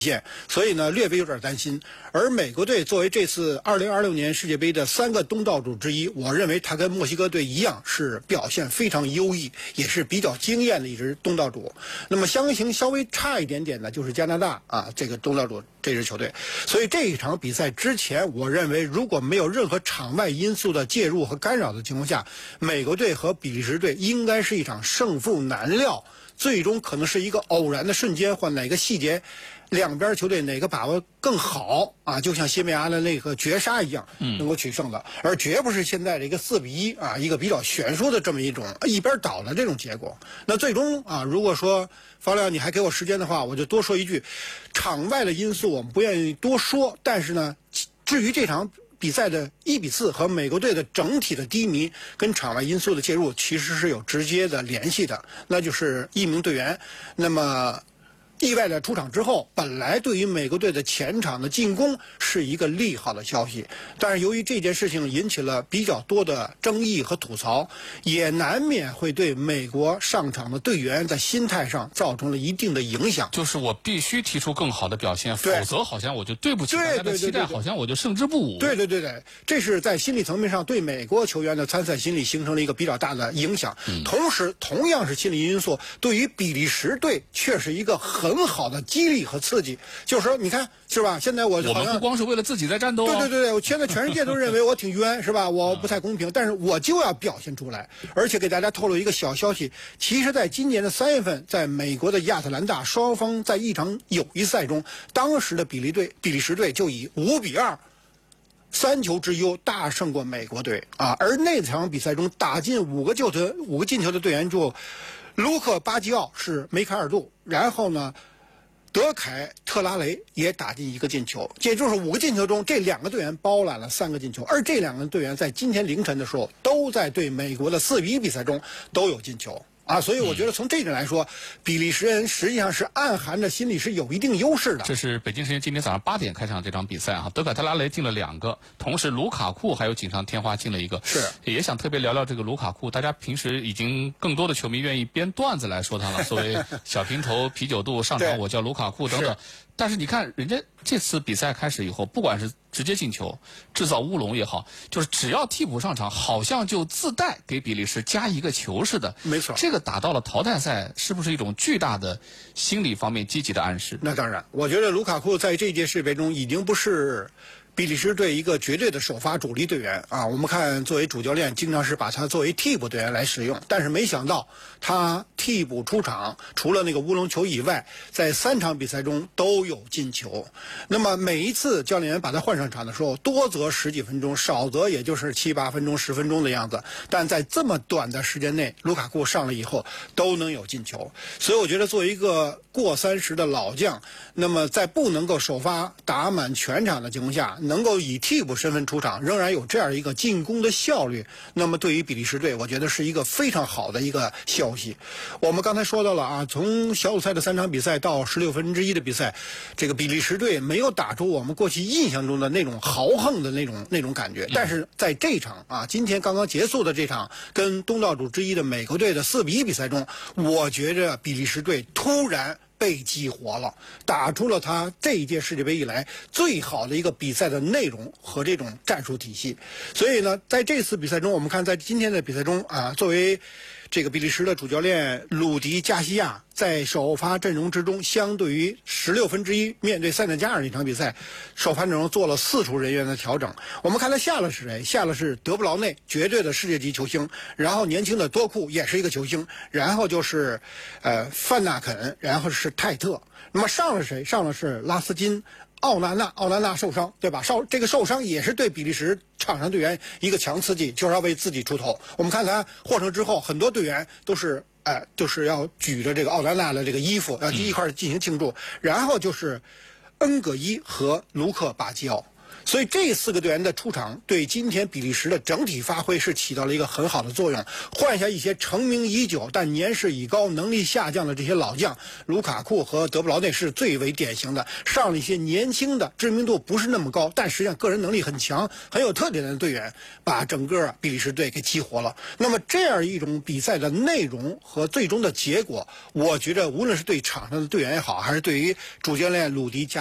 所以呢，略微有点担心。而美国队作为这次2026年世界杯的3个东道主之一，我认为他跟墨西哥队一样是表现非常优异，也是比较惊艳的一支东道主。那么相形稍微差一点点的就是加拿大啊，这个东道主这支球队。所以这一场比赛之前，我认为如果没有任何场外因素的介入和干扰的情况下，美国队和比利时队应该是一场胜负难料，最终可能是一个偶然的瞬间或哪个细节。两边球队哪个把握更好啊？就像西班牙的那个绝杀一样，能够取胜的，而绝不是现在这个4-1啊，一个比较悬殊的这么一种一边倒的这种结果。那最终啊，如果说方亮你还给我时间的话，我就多说一句，场外的因素我们不愿意多说，但是呢，至于这场比赛的1-4和美国队的整体的低迷跟场外因素的介入其实是有直接的联系的，那就是一名队员，那么意外的出场之后，本来对于美国队的前场的进攻是一个利好的消息，但是由于这件事情引起了比较多的争议和吐槽，也难免会对美国上场的队员在心态上造成了一定的影响。 就是我必须提出更好的表现，否则好像我就对不起大家的期待，好像我就胜之不武。 对，这是在心理层面上对美国球员的参赛心理形成了一个比较大的影响。同时，同样是心理因素，对于比利时队却是一个很好的激励和刺激。就是说，你看是吧？现在我们不光是为了自己在战斗。 对，我现在全世界都认为我挺冤，是吧？我不太公平，但是我就要表现出来。而且给大家透露一个小消息，其实在今年的3月份，在美国的亚特兰大，双方在一场友谊赛中，当时的比利时队就以5-2。3球之优大胜过美国队啊！而那场比赛中打进5个进球的队员就卢克·巴基奥是梅开2度，然后呢，德凯·特拉雷也打进1个进球，也就是5个进球中，这2个队员包揽了3个进球，而这2个队员在今天凌晨的时候都在对美国的4-1比赛中都有进球。所以我觉得从这点来说，比利时人实际上是暗含着心里是有一定优势的。 这是北京时间今天早上8点开场这场比赛啊，德凯特拉雷进了2个，同时卢卡库还有锦上添花进了1个。 是， 也想特别聊聊这个卢卡库，大家平时已经更多的球迷愿意编段子来说他了，所谓小平头、啤酒肚，上场我叫卢卡库等等。但是你看，人家这次比赛开始以后，不管是直接进球、制造乌龙也好，就是只要替补上场，好像就自带给比利时加1个球似的。 没错， 这个打到了淘汰赛，是不是一种巨大的心理方面积极的暗示？ 那当然，我觉得卢卡库在这届世界杯中已经不是比利时队一个绝对的首发主力队员啊。我们看作为主教练经常是把他作为替补队员来使用，但是没想到他替补出场，除了那个乌龙球以外，在3场比赛中都有进球。那么每一次教练员把他换上场的时候，多则10几分钟，少则也就是7、8分钟、10分钟的样子，但在这么短的时间内，卢卡库上了以后都能有进球。所以我觉得作为一个过30的老将，那么在不能够首发打满全场的情况下，能够以替补身份出场，仍然有这样一个进攻的效率，那么对于比利时队，我觉得是一个非常好的一个消息。我们刚才说到了啊，从小组赛的3场比赛到1/16的比赛，这个比利时队没有打出我们过去印象中的那种豪横的那种感觉，但是在这场啊，今天刚刚结束的这场跟东道主之一的美国队的4-1比赛中，我觉着比利时队突然被激活了，打出了他这一届世界杯以来最好的一个比赛的内容和这种战术体系。所以呢，在这次比赛中，我们看在今天的比赛中啊，作为这个比利时的主教练鲁迪加西亚在首发阵容之中，相对于1/16面对塞内加尔那场比赛，首发阵容做了4处人员的调整。我们看他下了是谁？下了是德布劳内，绝对的世界级球星，然后年轻的多库也是一个球星，然后就是范纳肯，然后是泰特。那么上了谁？上了是拉斯金。奥纳纳受伤，对吧？这个受伤也是对比利时场上队员一个强刺激，就是要为自己出头。我们看他获胜之后，很多队员都是就是要举着这个奥纳纳的这个衣服，要一块进行庆祝。然后就是恩戈伊和卢克巴基奥。 所以这4个队员的出场对今天比利时的整体发挥是起到了一个很好的作用。换下一些成名已久但年事已高、能力下降的这些老将，卢卡库和德布劳内是最为典型的。上了一些年轻的、知名度不是那么高，但实际上个人能力很强、很有特点的队员，把整个比利时队给激活了。那么这样一种比赛的内容和最终的结果，我觉得无论是对场上的队员也好，还是对于主教练鲁迪加